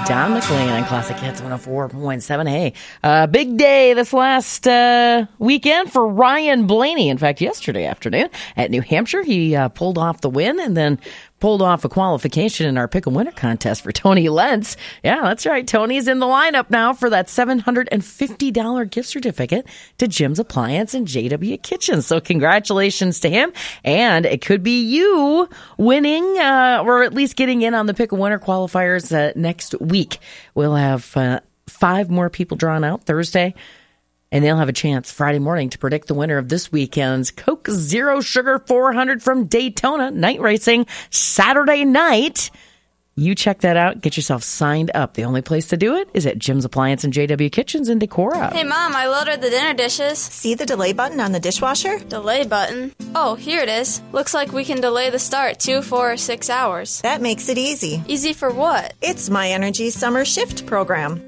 Don McLean on Classic Hits 104.7. Hey, big day this last weekend for Ryan Blaney. In fact, yesterday afternoon at New Hampshire, he pulled off the win and then pulled off a qualification in our Pick a Winner contest for Tony Lentz. Yeah, that's right. Tony's in the lineup now for that $750 gift certificate to Jim's Appliance and JW Kitchen. So congratulations to him. And it could be you winning or at least getting in on the Pick a Winner qualifiers next week. We'll have 5 more people drawn out Thursday. And they'll have a chance Friday morning to predict the winner of this weekend's Coke Zero Sugar 400 from Daytona night racing Saturday night. You check that out. Get yourself signed up. The only place to do it is at Jim's Appliance and JW Kitchens in Decorah. Hey, Mom, I loaded the dinner dishes. See the delay button on the dishwasher? Delay button? Oh, here it is. Looks like we can delay the start 2, 4, or 6 hours. That makes it easy. Easy for what? It's My Energy Summer Shift program.